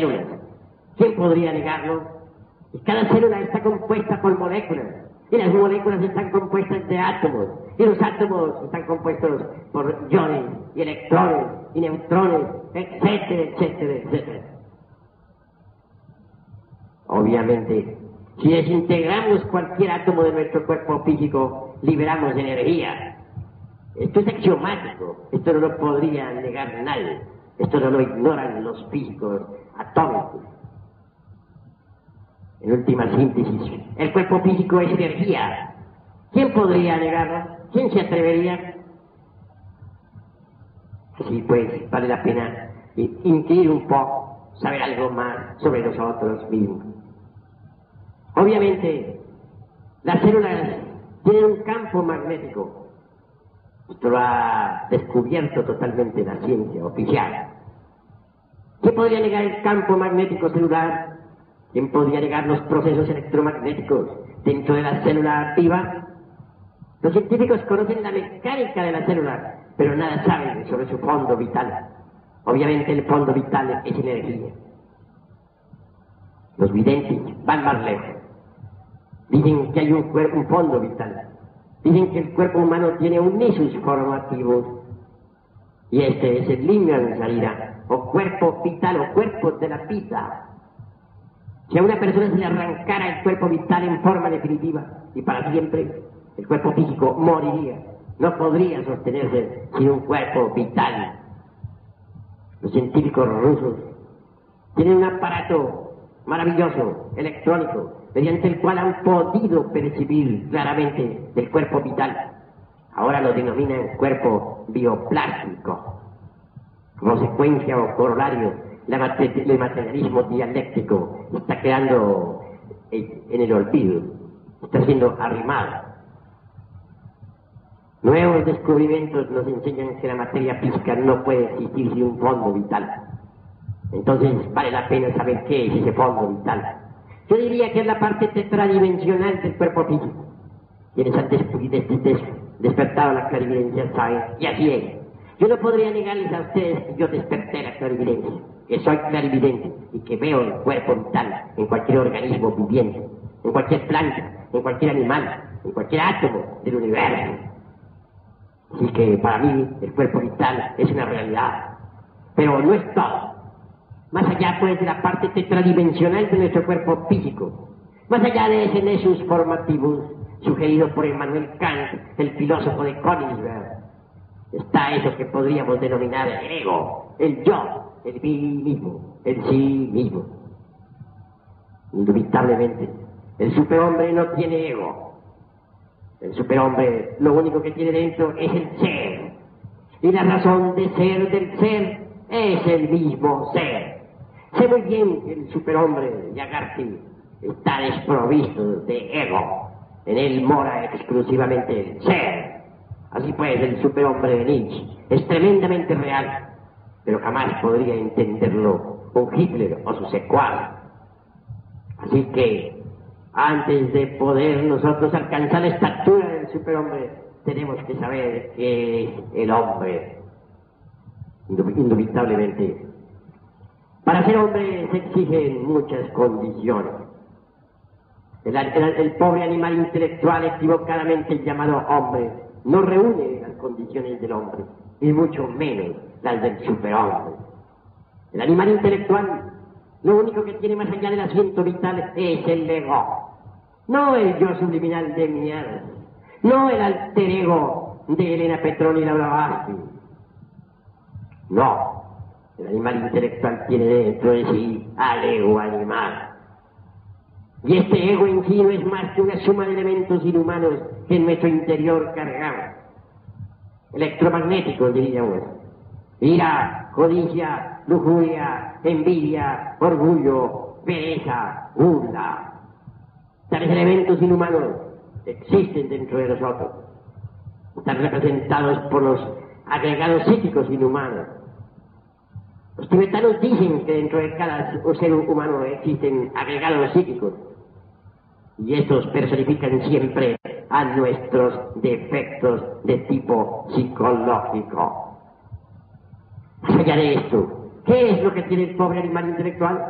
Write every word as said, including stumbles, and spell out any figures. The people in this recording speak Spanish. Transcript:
células. ¿Quién podría negarlo? Y cada célula está compuesta por moléculas, y las moléculas están compuestas de átomos, y los átomos están compuestos por iones, y electrones, y neutrones, etcétera, etcétera, etcétera. Obviamente, si desintegramos cualquier átomo de nuestro cuerpo físico, liberamos energía. Esto es axiomático, esto no lo podría negar nadie, esto no lo ignoran los físicos atómicos. En última síntesis, el cuerpo físico es energía. ¿Quién podría negarlo? ¿Quién se atrevería? Así pues, vale la pena inquirir un poco, saber algo más sobre nosotros mismos. Obviamente, las células tienen un campo magnético. Esto lo ha descubierto totalmente la ciencia oficial. ¿Quién podría negar el campo magnético celular? ¿Quién podría negar los procesos electromagnéticos dentro de la célula viva? Los científicos conocen la mecánica de la célula, pero nada saben sobre su fondo vital. Obviamente el fondo vital es energía. Los videntes van más lejos. Dicen que hay un, cuerpo, un fondo vital. Dicen que el cuerpo humano tiene un nisus formativo. Y este es el lingam sarira, o cuerpo vital, o cuerpo de la pita. Si a una persona se le arrancara el cuerpo vital en forma definitiva y para siempre, el cuerpo físico moriría. No podría sostenerse sin un cuerpo vital. Los científicos rusos tienen un aparato maravilloso, electrónico, mediante el cual han podido percibir claramente el cuerpo vital. Ahora lo denominan cuerpo bioplástico. Como secuencia o corolario, la, el materialismo dialéctico está quedando en el olvido, está siendo arrimado. Nuevos descubrimientos nos enseñan que la materia física no puede existir sin un fondo vital. Entonces vale la pena saber qué es ese fondo vital. Yo diría que es la parte tetradimensional del cuerpo físico. Quienes han despertado la clarividencia saben, y así es. Yo no podría negarles a ustedes que yo desperté la clarividencia, que soy clarividente y que veo el cuerpo vital en cualquier organismo viviente, en cualquier planta, en cualquier animal, en cualquier átomo del universo. Así que para mí el cuerpo vital es una realidad, pero no es todo. Más allá pues de la parte tetradimensional de nuestro cuerpo físico, más allá de ese nesus formativus sugerido por Immanuel Kant, el filósofo de Königsberg, está eso que podríamos denominar el ego, el yo, el mí mismo, el sí mismo. Indubitablemente, el superhombre no tiene ego. El superhombre lo único que tiene dentro es el ser. Y la razón de ser del ser es el mismo ser. Sé muy bien que el superhombre Yagarty está desprovisto de ego. En él mora exclusivamente el ser. Así pues, el superhombre de Nietzsche es tremendamente real, pero jamás podría entenderlo un Hitler o su secuaz. Así que, antes de poder nosotros alcanzar la estatura del superhombre, tenemos que saber qué es el hombre. Indubitablemente. Para ser hombre se exigen muchas condiciones. El, el, el pobre animal intelectual equivocadamente llamado hombre no reúne las condiciones del hombre, y mucho menos las del superhombre. El animal intelectual lo único que tiene más allá del asiento vital es el ego. No el yo subliminal de Mier, no el alter ego de Elena Petroni y Laura Blavatsky. No, el animal intelectual tiene dentro de sí al ego animal. Y este ego en sí no es más que una suma de elementos inhumanos que en nuestro interior cargamos. Electromagnéticos, diríamos. Ira, codicia, lujuria, envidia, orgullo, pereza, burla. Tales elementos inhumanos existen dentro de nosotros. Están representados por los agregados psíquicos inhumanos. Los tibetanos dicen que dentro de cada ser humano existen agregados psíquicos. Y estos personifican siempre a nuestros defectos de tipo psicológico. Más allá de esto, ¿qué es lo que tiene el pobre animal intelectual?